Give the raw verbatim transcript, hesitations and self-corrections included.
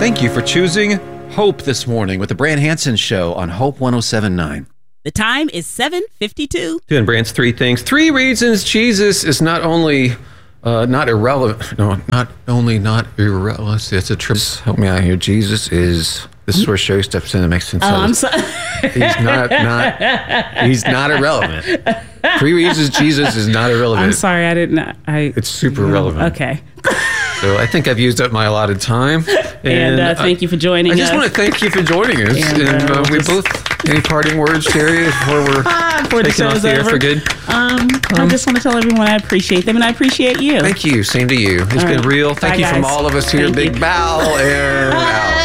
Thank you for choosing Hope this morning with the Brant Hansen Show on Hope one oh seven point nine. The time is seven fifty-two. Doing Brant's three things. Three reasons Jesus is not only uh, not irrelevant. No, not only not irrelevant. It's a trip. Help me out here. Jesus is. This is where Sherry steps in and makes sense. Oh, I'm sorry. He's not not. He's not irrelevant. Three reasons Jesus is not irrelevant. I'm sorry, I didn't. I. It's super relevant. Okay. So I think I've used up my allotted time. And, and uh, thank I, you for joining us. I just us. want to thank you for joining us. And, and uh, uh, we just... both, any parting words, Sherry, before we're ah, before taking off the air for good? Um, um, I just want to tell everyone I appreciate them and I appreciate you. Thank you. Same to you. It's all been right. real. Thank Bye, you guys. from all of us here. Thank Big you. bow. Air out.